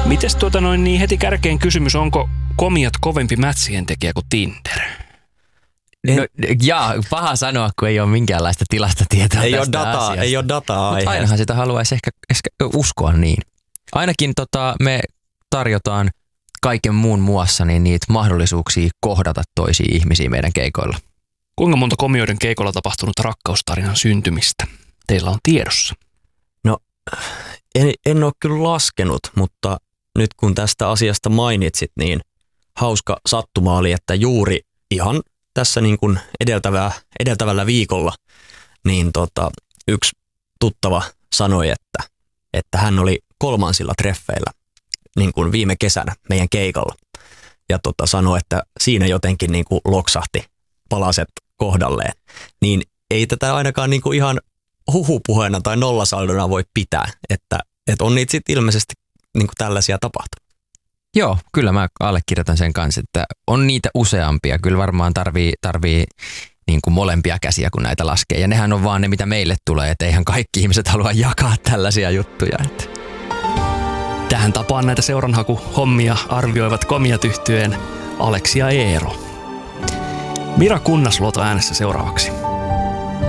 Mites niin heti kärkeen kysymys, onko komiat kovempi mätsien tekijä kuin Tinder? Paha sanoa, kun ei ole minkäänlaista tilastotietoa ei tästä dataa, asiasta. Ei ole dataa aiheesta. Ainahan sitä haluaisi ehkä uskoa niin. Ainakin me tarjotaan kaiken muun muassa niin niitä mahdollisuuksia kohdata toisia ihmisiä meidän keikoilla. Kuinka monta komioiden keikolla tapahtunut rakkaustarinan syntymistä teillä on tiedossa? No, en ole kyllä laskenut, mutta nyt kun tästä asiasta mainitsit, niin hauska sattuma oli, että juuri ihan tässä niin kuin edeltävällä viikolla niin yksi tuttava sanoi, että hän oli kolmansilla treffeillä niin kuin viime kesänä meidän keikalla. Ja sanoi, että siinä jotenkin niin kuin loksahti palaset kohdalleen. Niin ei tätä ainakaan niin kuin ihan huhupuheena tai nollasaldona voi pitää, että on niitä sitten ilmeisesti niin kuin tällaisia tapahtumia. Joo, kyllä mä allekirjoitan sen kanssa, että on niitä useampia. Kyllä varmaan tarvii niin kuin molempia käsiä, kun näitä laskee. Ja nehän on vaan ne, mitä meille tulee, että eihän kaikki ihmiset halua jakaa tällaisia juttuja. Tähän tapaan näitä seuranhakuhommia arvioivat komiat yhtyeen Aleksi ja Eero. Mira Kunnasluoto äänessä seuraavaksi.